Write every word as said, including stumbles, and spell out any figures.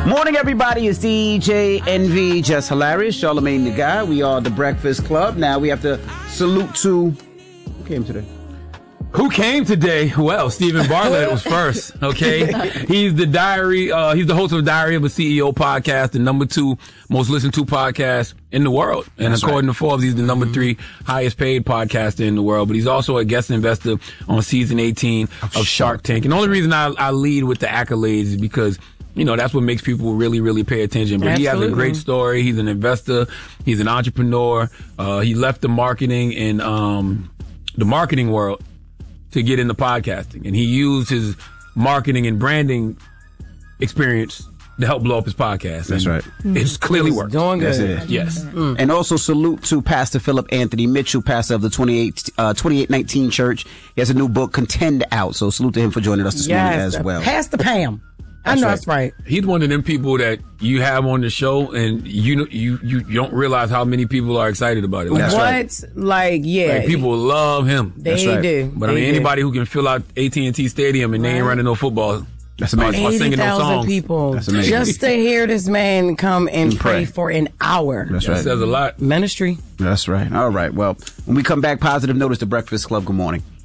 Morning, everybody. It's D J Envy, Just Hilarious, Charlamagne the Guy. We are the Breakfast Club. Now we have to salute to who came today. Who came today? Well, Stephen Bartlett was first, okay? He's the diary, uh, he's the host of Diary of a C E O podcast, the number two most listened to podcast in the world. And That's according right. to Forbes, he's the number three highest paid podcaster in the world. But he's also a guest investor on season eighteen of, of Shark Tank. And the only reason I, I lead with the accolades is because, you know, that's what makes people really, really pay attention. But Absolutely. He has a great story. He's an investor. He's an entrepreneur. Uh, he left the marketing and, um, the marketing world to get into podcasting. And he used his marketing and branding experience to help blow up his podcast. That's and right. It's clearly worked. Doing good. Yes. yes. Mm. And also salute to Pastor Philip Anthony Mitchell, pastor of the twenty-eight, uh, twenty-eight nineteen Church. He has a new book, Contend Out. So salute to him for joining us this yes, morning as well. Pastor Pam. I know that's right. He's one of them people that you have on the show, and you you you don't realize how many people are excited about it. Like, what? Right. Like, yeah. Like, people love him. They that's right. do. But they I mean, do. anybody who can fill out A T and T Stadium and right. they ain't running no football. That's amazing. Or singing eighty no thousand songs. people. That's amazing. Just to hear this man come and, and pray. pray for an hour. That's that right. says a lot. Ministry. That's right. All right. Well, when we come back, positive notice, The Breakfast Club. Good morning.